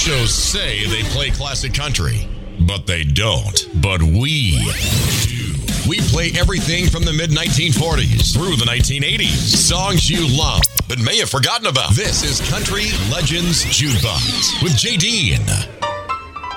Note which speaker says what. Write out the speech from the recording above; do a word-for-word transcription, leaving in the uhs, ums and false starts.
Speaker 1: shows say they play classic country, but they don't. But we do. We play everything from the mid nineteen forties through the nineteen eighties. Songs you love but may have forgotten about. This is Country Legends Jukebox with J. Dean.